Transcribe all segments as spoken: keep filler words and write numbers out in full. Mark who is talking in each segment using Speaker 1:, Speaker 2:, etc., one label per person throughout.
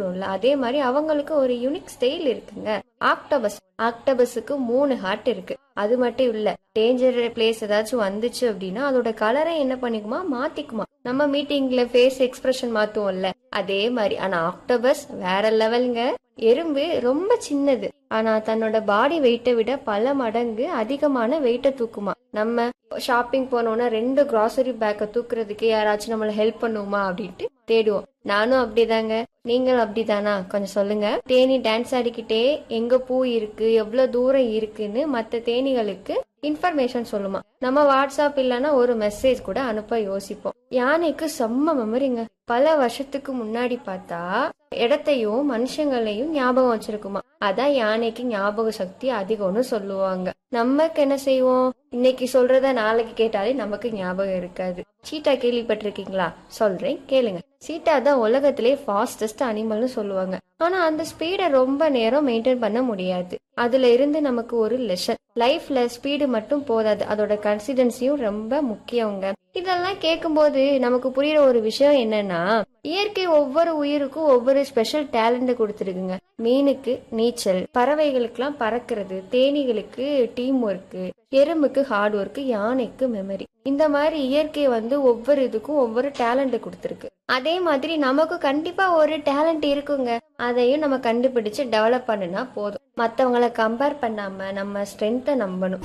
Speaker 1: சாப்பிடுறோம்ல, அதே மாதிரி அவங்களுக்கு ஒரு யூனிக் ஸ்டைல் இருக்குங்க. ஆக்டோபஸ் ஆக்டோபஸுக்கு மூணு ஹார்ட் இருக்கு. அது மட்டும் இல்ல, டேஞ்சர் பிளேஸ் ஏதாச்சும் வந்துச்சு அப்படின்னா அதோட கலரை என்ன பண்ணிக்குமா, மாத்திக்குமா. நம்ம மீட்டிங்ல ஃபேஸ் எக்ஸ்பிரஷன் மாத்துவோம்ல, அதே மாதிரி. ஆனா ஆக்டோபஸ் வேற லெவலுங்க. எறும்பு ரொம்ப சின்னது, ஆனா தன்னோட பாடி வெயிட்டை விட பல மடங்கு அதிகமான வெயிட்டை தூக்குமா. நம்ம ஷாப்பிங் போனோம்னா ரெண்டு கிராசரி பேக்கை தூக்குறதுக்கு யாராச்சும் நம்மள ஹெல்ப் பண்ணுவோமா அப்படின்ட்டு தேடுவோம். நானும் அப்படிதாங்க. நீங்களும் அப்படிதானா? கொஞ்சம் சொல்லுங்க. தேனி டான்ஸ் ஆடிக்கிட்டே எங்க பூ இருக்கு, எவ்வளவு தூரம் இருக்குன்னு மத்த தேனிகளுக்கு இன்ஃபர்மேஷன் சொல்லுமா. நம்ம வாட்ஸ்அப் இல்லைன்னா ஒரு மெசேஜ் கூட அனுப்ப யோசிப்போம். யானைக்கு செம்ம மெமரிங்க. பல வருஷத்துக்கு முன்னாடி பார்த்தா இடத்தையும் மனுஷங்களையும் ஞாபகம் வச்சிருக்குமா. அதான் யானைக்கு ஞாபக சக்தி அதிகம்னு சொல்லுவாங்க. நமக்கு என்ன செய்வோம், இன்னைக்கு சொல்றத நாளைக்கு கேட்டாலே நமக்கு ஞாபகம் இருக்காது. சீட்டா கேள்விப்பட்டிருக்கீங்களா? சொல்றேன் கேளுங்க. சீட்டா தான் உலகத்திலே ஃபாஸ்டஸ்ட் அனிமல்னு சொல்லுவாங்க. ஆனா அந்த ஸ்பீடை ரொம்ப நேரம் மெயின்டைன் பண்ண முடியாது. அதுல இருந்து நமக்கு ஒரு லெசன், லைஃப்ல ஸ்பீடு மட்டும் போதாது, அதோட கன்சிடென்சியும் ரொம்ப முக்கியங்க. இதெல்லாம் கேட்கும் போது நமக்கு புரியுற ஒரு விஷயம் என்னன்னா, இயற்கை ஒவ்வொரு உயிருக்கும் ஒவ்வொரு ஸ்பெஷல் டேலண்ட் கொடுத்துருக்குங்க. மீனுக்கு நீச்சல், பறவைகளுக்கு எல்லாம் பறக்கிறது, தேனீகளுக்கு டீம் ஒர்க்கு, எறும்புக்கு ஹார்ட் ஒர்க், யானைக்கு மெமரி. இந்த மாதிரி இயற்கை வந்து ஒவ்வொரு இதுக்கும் ஒவ்வொரு டேலண்ட் கொடுத்துருக்கு. அதே மாதிரி நமக்கு கண்டிப்பா ஒரு டேலண்ட் இருக்குங்க. அதையும் நம்ம கண்டுபிடிச்சு டெவலப் பண்ணுனா போதும். மத்தவங்களை கம்பேர் பண்ணாம நம்ம ஸ்ட்ரென்த்தை நம்பணும்.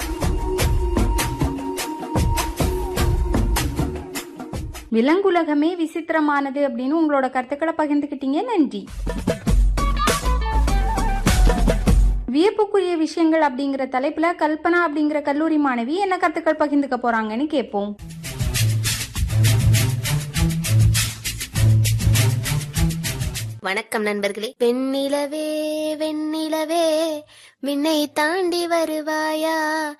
Speaker 2: விலங்குலகமே விசித்திரமானது அப்படின்னு உங்களோட கருத்துக்களை பகிர்ந்துக்கிட்டீங்க. நன்றி. வியப்புக்குரிய விஷயங்கள் அப்படிங்கிற தலைப்புல கல்பனா அப்படிங்கிற கல்லூரி மாணவி என்ன கருத்துக்கள் பகிர்ந்துக்க போறாங்கன்னு கேட்போம்.
Speaker 3: வணக்கம் நண்பர்களே. வெண்ணிலவே வெண்ணிலவே விண்ணை தாண்டி வருவாயா,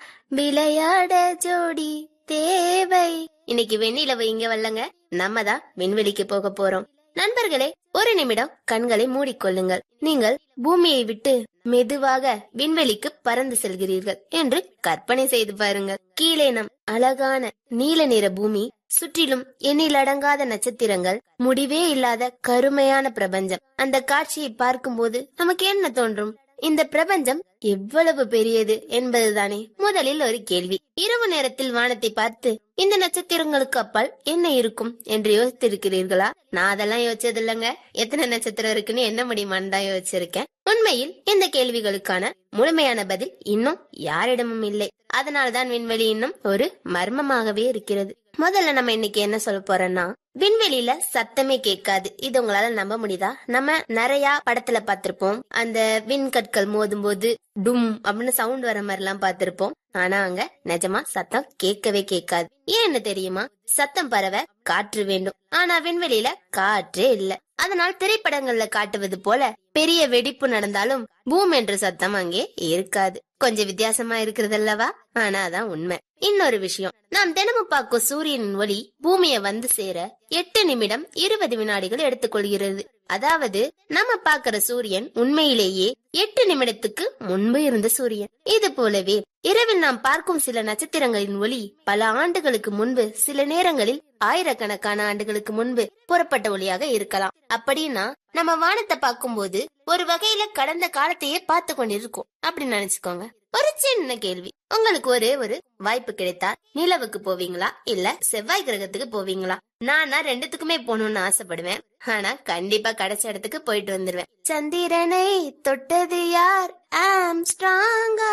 Speaker 3: விளையாட ஜோடி தேவை. இன்னைக்கு வெண்ணிலவு இங்க வரலங்க, நம்ம தான் விண்வெளிக்கு போக போறோம். நண்பர்களே, ஒரு நிமிடம் கண்களை மூடிக்கொள்ளுங்கள். நீங்கள் பூமியை விட்டு மெதுவாக விண்வெளிக்கு பறந்து செல்கிறீர்கள் என்று கற்பனை செய்து பாருங்கள். கீழே நம் அழகான நீல நிற பூமி, சுற்றிலும் எண்ணிலடங்காத நட்சத்திரங்கள், முடிவே இல்லாத கருமையான பிரபஞ்சம். அந்த காட்சியை பார்க்கும் போது நமக்கு என்ன தோன்றும்? இந்த பிரபஞ்சம் எவ்வளவு பெரியது என்பதுதானே முதலில் ஒரு கேள்வி. இரவு நேரத்தில் வானத்தை பார்த்து இந்த நட்சத்திரங்களுக்கு அப்பால் என்ன இருக்கும் என்று யோசித்திருக்கிறீர்களா? நான் அதெல்லாம் யோசிச்சது இல்லைங்க. எத்தனை நட்சத்திரம் இருக்குன்னு என்ன முடியுமான்னு தான் யோசிச்சிருக்கேன். உண்மையில் இந்த கேள்விகளுக்கான முழுமையான பதில் இன்னும் யாரிடமும் இல்லை. அதனால்தான் விண்வெளி இன்னும் ஒரு மர்மமாகவே இருக்கிறது. முதல்ல நம்ம இன்னைக்கு என்ன சொல்ல போறோம்னா, விண்வெளியில சத்தமே கேட்காது. இது உங்களால நம்ப முடியுதா? நம்ம நிறைய படத்துல பாத்திருப்போம், அந்த விண்கற்கள் மோதும் போது டும் அப்படின்னு சவுண்ட் வர மாதிரி எல்லாம் பாத்திருப்போம். ஆனா அங்க நிஜமா சத்தம் கேட்கவே கேட்காது. ஏன்னு தெரியுமா? சத்தம் பரவ காற்று வேண்டும். ஆனா விண்வெளியில காற்றே இல்ல. அதனால் திரைப்படங்கள்ல காட்டுவது போல பெரிய வெடிப்பு நடந்தாலும் பூம் என்ற சத்தம் அங்கே இருக்காது. கொஞ்சம் வித்தியாசமா இருக்கிறது அல்லவா? ஆனா அதான் உண்மை. இன்னொரு விஷயம், நாம் தினமும் பார்க்கும் சூரியனின் ஒளி பூமியை வந்து சேர எட்டு நிமிடம் இருபது வினாடிகள் எடுத்துக்கொள்கிறது. அதாவது நம்ம பாக்குற சூரியன் உண்மையிலேயே எட்டு நிமிடத்துக்கு முன்பு இருந்த சூரியன். இது போலவே இரவில் நாம் பார்க்கும் சில நட்சத்திரங்களின் ஒளி பல ஆண்டுகளுக்கு முன்பு, சில நேரங்களில் ஆயிரக்கணக்கான ஆண்டுகளுக்கு முன்பு புறப்பட்ட ஒளியாக இருக்கலாம். அப்படின்னா நம்ம வானத்தை பார்க்கும் போது ஒரு வகையில கடந்த காலத்தையே பார்த்து கொண்டிருக்கோம் அப்படின்னு நினைச்சுக்கோங்க. ஒரு சின்ன கேள்வி, உங்களுக்கு ஒரே ஒரு வாய்ப்பு கிடைத்தா நிலவுக்கு போவீங்களா இல்ல செவ்வாய் கிரகத்துக்கு போவீங்களா? நானா ரெண்டுத்துக்குமே போகணும்னு ஆசைப்படுவேன். ஆனா கண்டிப்பா கிடைச்ச இடத்துக்கு போயிட்டு வந்துருவேன். சந்திரனை தொட்டது யார்? ஆம்ஸ்ட்ராங்கா,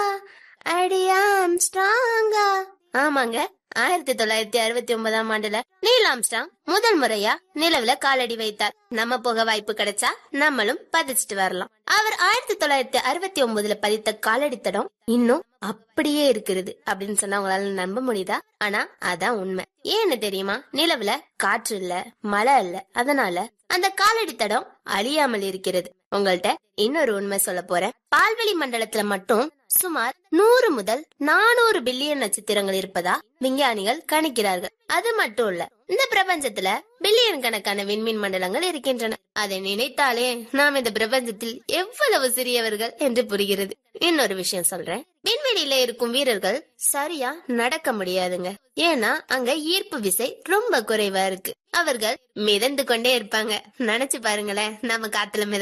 Speaker 3: அடி ஆம்ஸ்ட்ராங்கா. ஆமாங்க, ஆயிரத்தி தொள்ளாயிரத்தி அறுபத்தி ஒன்பதாம் ஆண்டுல நீல் ஆம்ஸ்ட்ராங் முதல் முறையா நிலவுல காலடி வைத்தார். நம்ம போக வாய்ப்பு கிடைச்சா நம்மளும் பதிச்சுட்டு வரலாம். அவர் ஆயிரத்தி தொள்ளாயிரத்தி அறுபத்தி ஒன்பதுல பதித்த காலடி தடம் இன்னும் அப்படியே இருக்கிறது அப்படின்னு சொன்னா உங்களால நம்ப முடியுதா? ஆனா அதான் உண்மை. ஏன்னு தெரியுமா? நிலவுல காற்று இல்ல, மழை இல்ல, அதனால அந்த காலடி தடம் அழியாமல் இருக்கிறது. உங்கள்ட்ட இன்னொரு உண்மை சொல்ல போறேன். பால்வெளி மண்டலத்துல மட்டும் சுமார் நூறு முதல் நானூறு பில்லியன் நட்சத்திரங்கள் இருப்பதா விஞ்ஞானிகள் கணிக்கிறார்கள். அது மட்டும் இல்ல, இந்த பிரபஞ்சத்துல பில்லியன் கணக்கான விண்மீன் மண்டலங்கள் இருக்கின்றன. அதை நினைத்தாலே நாம் இந்த பிரபஞ்சத்தில் எவ்வளவு சிறியவர்கள் என்று புரிகிறது. இன்னொரு விஷயம் சொல்றேன், விண்வெளியில இருக்கும் வீரர்கள் சரியா நடக்க முடியாதுங்க. ஏன்னா அங்க ஈர்ப்பு விசை ரொம்ப குறைவா இருக்கு. அவர்கள் மிதந்து கொண்டே இருப்பாங்க. நினைச்சு பாருங்களேன், நம்ம காத்துல மித